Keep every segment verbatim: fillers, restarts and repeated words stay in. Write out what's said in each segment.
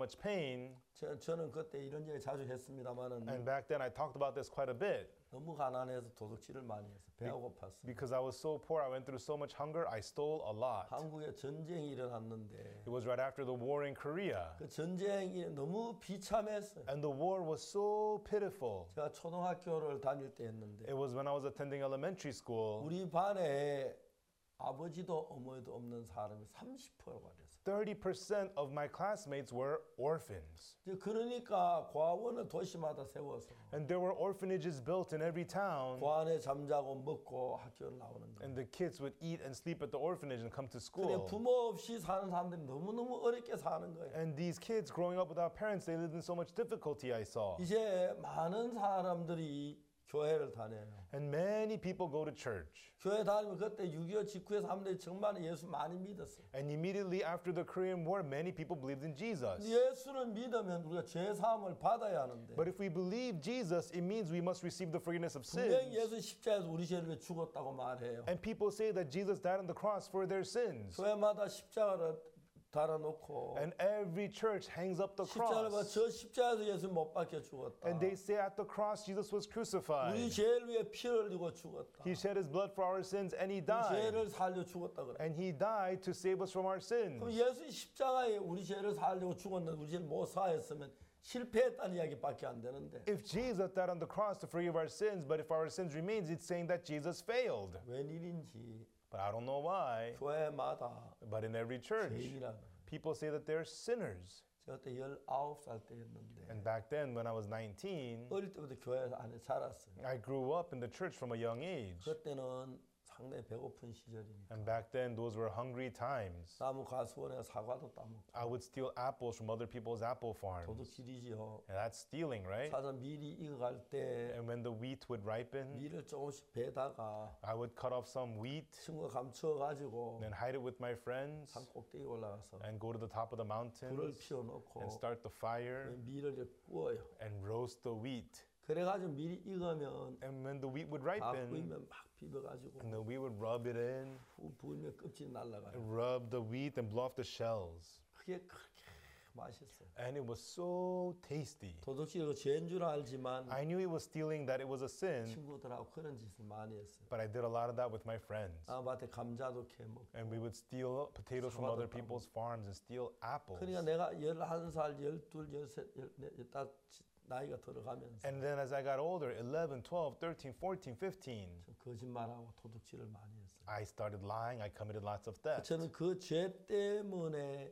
much pain. 저, 저는 그때 이런 얘기 자주 했습니다만은 And back then I talked about this quite a bit. 너무 가난해서 도둑질을 많이 했어요. 배가 고팠어요. Because I was so poor, I went through so much hunger, I stole a lot. 한국에 전쟁이 일어났는데 It was right after the war in Korea. 그 전쟁이 너무 비참했어요. And the war was so pitiful. 제가 초등학교를 다닐 때 했는데 It was when I was attending elementary school. 우리 반에 아버지도 어머니도 없는 사람이 삼십 퍼센트가 됐어요. thirty percent of my classmates were orphans. 이제 그러니까 과원을 도시마다 세워서 And there were orphanages built in every town. 그 안에 잠자고 먹고 학교를 나오는 거예요. And the kids would eat and sleep at the orphanage and come to 근데 school. 부모 없이 사는 사람들이 너무너무 어렵게 사는 거예요. And these kids growing up without parents, they lived in so much difficulty, I saw. 이제 많은 사람들이 교회를 다녀요. And many people go to church. 교회 다니면 그때 육이오 직후에 사람들이 정말 예수 많이 믿었어요. And immediately after the Korean War, many people believed in Jesus. 예수를 믿으면 우리가 죄 사함을 받아야 하는데 But if we believe Jesus, it means we must receive the forgiveness of 분명히 sins. 예수 십자가에서 우리 죄를 위해 죽었다고 말해요. And people say that Jesus died on the cross for their sins. 교회마다 십자가를 달아놓고 And every church hangs up the 십자가를 봐, cross. 저 십자가에서 예수 못 박혀 죽었다. And they say at the cross, Jesus was 우리 crucified. 죄를 위해 피를 흘리고 죽었다. He shed his blood for our sins and he 우리 died. 죄를 살려 죽었다 그래. And he died to save us from our 그럼 sins. 예수 십자가에 우리 죄를 살려고 죽었는데 우리 죄를 못 사했으면 실패했다는 이야기밖에 안 되는데 If Jesus died on the cross to forgive our sins, but if our sins remains, it's saying that Jesus failed. 웬일인지 But I don't know why. 교회마다 But in every church, 죄인이라는 people say that they're sinners. 제가 그때 열아홉 살 때였는데 And back then, when I was nineteen, 어릴 때부터 교회 안에 자랐어요. I grew up in the church from a young age. 그때는 상당히 배고픈 시절이니까 And back then, those were hungry times. 나무 가수원에 사과도 따먹고 I would steal apples from other people's apple farms. 도둑질이지요. And that's stealing, right? 사자 밀이 익어갈 때 And when the wheat would ripen, 밀을 조금씩 베다가 I would cut off some wheat, 친구가 감춰가지고 then hide it with my friends, 산 꼭대기 올라가서 and go to the top of the 불을 mountains 피워놓고 and start the fire 밀을 이렇게 구워요. and roast the wheat. 그래가지고 밀이 익으면 And when the wheat would 다 ripen, 구우면 막 비벼가지고 and then we would rub it in, 부- 부으면 껍질이 날아가요. and rub the wheat and blow off the shells. 그게 그렇게 맛있어요. And it was so tasty. 도둑질이 죄인 줄 알지만 I knew it was stealing, that it was a sin, 친구들하고 그런 짓을 많이 했어요. but I did a lot of that with my friends. 아, 밭에 감자도 캐먹고. And we would steal potatoes from other people's farms and steal apples. 그러니까 내가 열한 살, 열둘, 열셋, 열넷, 열다섯 나이가 들어가면서 And then as I got older, eleven, twelve, thirteen, fourteen, fifteen, 좀 거짓말하고 도둑질을 많이 했어요. I started lying. I committed lots of theft. 저는 그 죄 때문에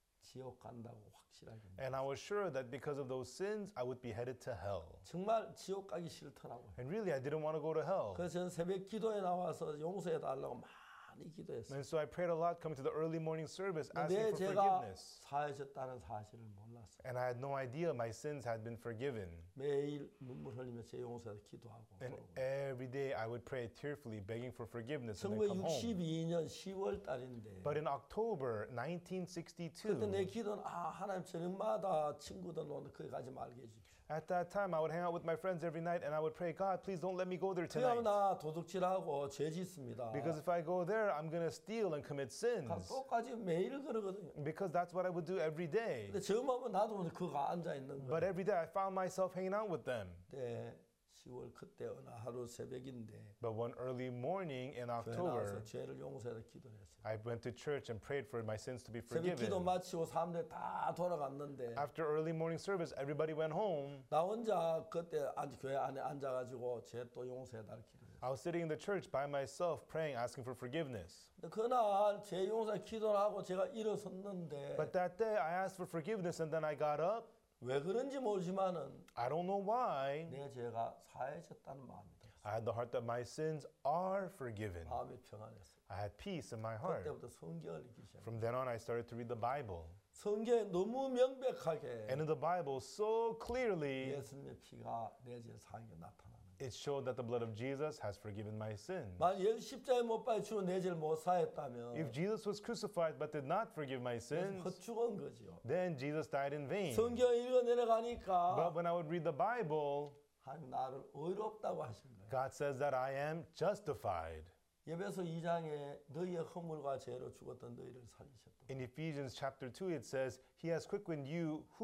지옥 간다고 확실하게 믿어요. And I was sure that because of those sins, I would be headed to hell. 정말 지옥 가기 싫더라고요. And really, I didn't want to go to hell. 그래서 저는 새벽 기도에 나와서 용서해 달라고 많이 기도했어요. And so I prayed a lot coming to the early morning service, 내 asking for 죄가 forgiveness. 사해졌다는 사실을 몰랐어요. And I had no idea my sins had been forgiven. 매일 눈물 흘리며 제 용서에 기도하고 And 그러고. every day I would pray tearfully, begging for forgiveness and then come home. 천구백육십이 년 시월 달인데 But in October nineteen sixty-two, 그때 내 기도는 아 하나님 저녁마다 친구들 오는데 거기 가지 말게 해주십시오. at that time I would hang out with my friends every night and I would pray, God, please don't let me go there 그러면 tonight. 나 도둑질하고 죄 짓습니다. Because if I go there, I'm going to steal and commit sins. 똑같이 매일 그러거든요. Because that's what I would do every day. 근데 처음 하면 나도 그거 앉아 있는 But 거예요. every day I found myself hanging out with them. 그때 시월 그때 어느 하루 새벽인데 But one early morning in 교회 나와서 October, 죄를 용서해서 기도를 했어요. I went to church and prayed for my sins to be 새벽 기도 forgiven. 마치고 사람들 다 돌아갔는데 After early morning service, everybody went home. 나 혼자 그때 앉, 교회 안에 앉아가지고 죄 또 용서해달라 기도했어요. I was sitting in the church by myself praying, asking for forgiveness. 근데 그날 죄 용서 기도를 하고 제가 일어섰는데 But that day I asked for forgiveness and then I got up. 왜 그런지 모르지만은 I don't know why. 내 죄가 사해졌다는 마음이 들었어요. I had the heart that my sins are forgiven. 마음이 평안했어요. I had peace in my heart. 그때부터 성경을 읽기 시작했어요. From then on, I started to read the Bible. 성경에 너무 명백하게 And in the Bible, so clearly, 예수님의 피가 내 죄를 사하게 나타나는 거예요. it showed that the blood of Jesus has forgiven my sins. 만약 예수 십자가에 못 박혀 내 죄를 못 사했다면 If Jesus was crucified but did not forgive my sins, 헛죽은 거죠. then Jesus died in vain. 성경 읽어 내려가니까 But when I would read the Bible, 하나님 나를 의롭다고 하신 거예요. God says that I am justified. 에베소 이 장에 너희의 허물과 죄로 죽었던 너희를 살리셨다. In Ephesians chapter two, it says, He has quickened you who